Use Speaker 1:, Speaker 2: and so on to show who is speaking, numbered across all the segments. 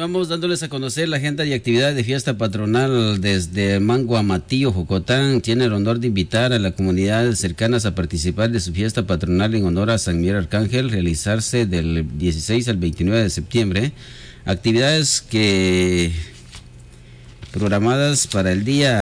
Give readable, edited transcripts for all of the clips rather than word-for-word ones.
Speaker 1: Continuamos dándoles a conocer la agenda y actividades de fiesta patronal desde Mango Amatillo, Jocotán. Tiene el honor de invitar a las comunidades cercanas a participar de su fiesta patronal en honor a San Miguel Arcángel, realizarse del 16 al 29 de septiembre. Actividades que programadas para el día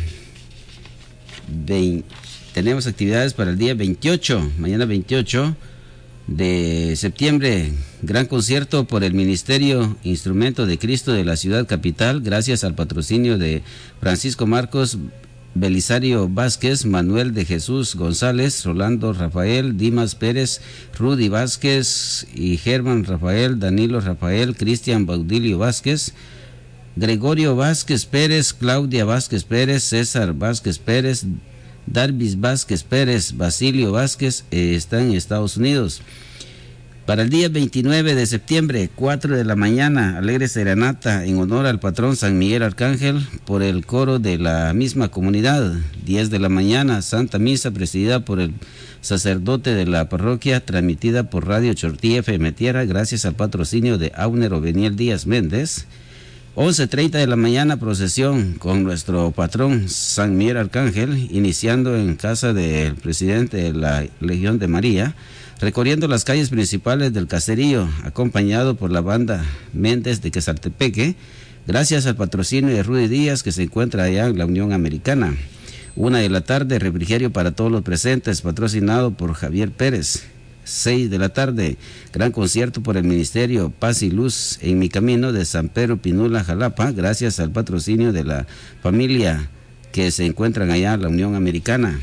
Speaker 1: 20. Tenemos actividades para el día 28, mañana 28 de septiembre, gran concierto por el Ministerio Instrumento de Cristo de la ciudad capital, gracias al patrocinio de Francisco Marcos, Belisario Vázquez, Manuel de Jesús González, Rolando Rafael, Dimas Pérez, Rudy Vázquez y Germán Rafael, Danilo Rafael, Cristian Baudilio Vázquez, Gregorio Vázquez Pérez, Claudia Vázquez Pérez, César Vázquez Pérez, Darvis Vázquez Pérez, Basilio Vázquez, está en Estados Unidos. Para el día 29 de septiembre, 4 de la mañana, alegre serenata en honor al patrón San Miguel Arcángel por el coro de la misma comunidad. 10 de la mañana, Santa Misa presidida por el sacerdote de la parroquia, transmitida por Radio Chortí FM Tierra, gracias al patrocinio de Auner Oveniel Díaz Méndez. 11:30 de la mañana, procesión con nuestro patrón San Miguel Arcángel, iniciando en casa del presidente de la Legión de María, recorriendo las calles principales del caserío, acompañado por la banda Méndez de Quesaltepeque, gracias al patrocinio de Rudy Díaz, que se encuentra allá en la Unión Americana. 1 de la tarde, refrigerio para todos los presentes, patrocinado por Javier Pérez. 6 de la tarde, gran concierto por el Ministerio Paz y Luz en Mi Camino de San Pedro Pinula, Jalapa, gracias al patrocinio de la familia que se encuentran allá en la Unión Americana.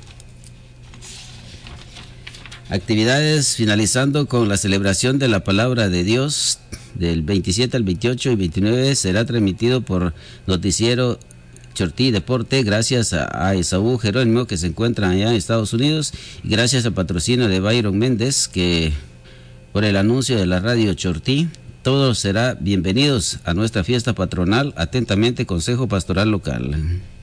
Speaker 1: Actividades finalizando con la celebración de la Palabra de Dios del 27 al 28 y 29 será transmitido por Noticiero Chortí Deporte, gracias a Esaú Jerónimo, que se encuentra allá en Estados Unidos, y gracias al patrocinio de Byron Méndez, que por el anuncio de la radio Chortí. Todos serán bienvenidos a nuestra fiesta patronal. Atentamente, Consejo Pastoral Local.